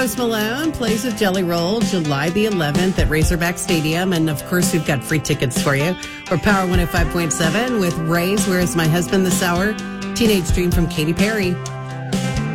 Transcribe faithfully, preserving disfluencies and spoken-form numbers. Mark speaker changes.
Speaker 1: Post Malone plays with Jelly Roll July the eleventh at Razorback Stadium. And, of course, we've got free tickets for you. For Power one oh five point seven with Ray's Where's My Husband this hour. Teenage Dream from Katy Perry.